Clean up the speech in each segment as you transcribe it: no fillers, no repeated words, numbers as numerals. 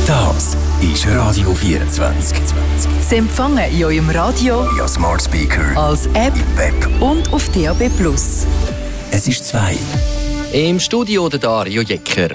Das ist Radio 24. Sie empfangen in eurem Radio, via Smart Speaker, als App im Web und auf DAB+. Es ist 2. Im Studio der Dario Jecker.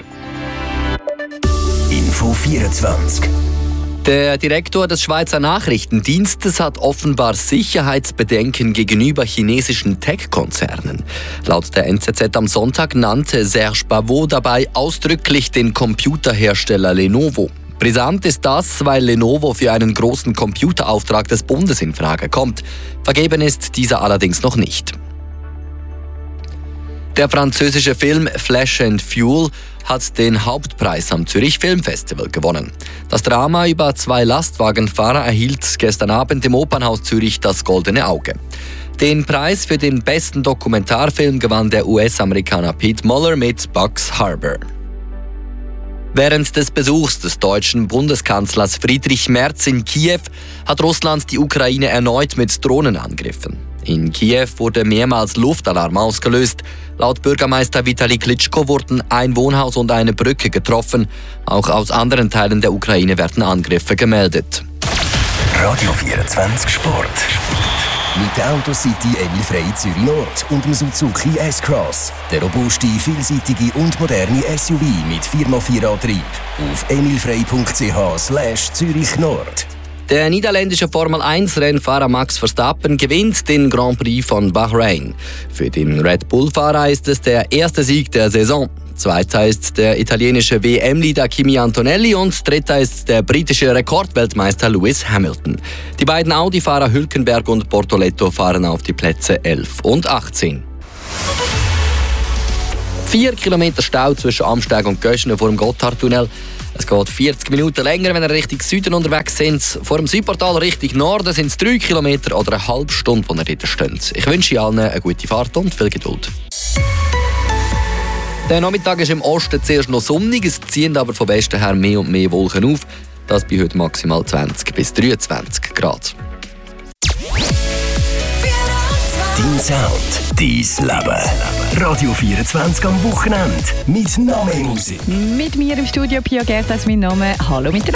Info 24. Der Direktor des Schweizer Nachrichtendienstes hat offenbar Sicherheitsbedenken gegenüber chinesischen Tech-Konzernen. Laut der NZZ am Sonntag nannte Serge Pavot dabei ausdrücklich den Computerhersteller Lenovo. Brisant ist das, weil Lenovo für einen großen Computerauftrag des Bundes in Frage kommt. Vergeben ist dieser allerdings noch nicht. Der französische Film Flash and Fuel hat den Hauptpreis am Zürich Filmfestival gewonnen. Das Drama über 2 Lastwagenfahrer erhielt gestern Abend im Opernhaus Zürich das Goldene Auge. Den Preis für den besten Dokumentarfilm gewann der US-Amerikaner Pete Muller mit Bugs Harbor. Während des Besuchs des deutschen Bundeskanzlers Friedrich Merz in Kiew hat Russland die Ukraine erneut mit Drohnen angegriffen. In Kiew wurde mehrmals Luftalarm ausgelöst. Laut Bürgermeister Vitali Klitschko wurden ein Wohnhaus und eine Brücke getroffen. Auch aus anderen Teilen der Ukraine werden Angriffe gemeldet. Radio 24 Sport. Mit der Autocity Emil Frey Zürich Nord und dem Suzuki S-Cross. Der robuste, vielseitige und moderne SUV mit 4x4-Antrieb. Auf emilfrey.ch/Zürich Nord. Der niederländische Formel-1-Rennfahrer Max Verstappen gewinnt den Grand Prix von Bahrain. Für den Red Bull-Fahrer ist es der erste Sieg der Saison. Zweiter ist der italienische WM-Leader Kimi Antonelli und dritter ist der britische Rekordweltmeister Lewis Hamilton. Die beiden Audi-Fahrer Hülkenberg und Bortoletto fahren auf die Plätze 11 und 18. 4 Kilometer Stau zwischen Amsteg und Göschenen vor dem Gotthardtunnel. Es geht 40 Minuten länger, wenn ihr Richtung Süden unterwegs sind. Vor dem Südportal Richtung Norden sind es 3 Kilometer oder eine halbe Stunde, wo ihr dort steht. Ich wünsche allen eine gute Fahrt und viel Geduld. Der Nachmittag ist im Osten zuerst noch sonnig, es ziehen aber von Westen her mehr und mehr Wolken auf. Das bei heute maximal 20 bis 23 Grad. Dein Sound, dein Leben. Radio 24 am Wochenende. Mit noch mehr Musik. Mit mir im Studio Pia Gerd, das ist mein Name. Hallo miteinander.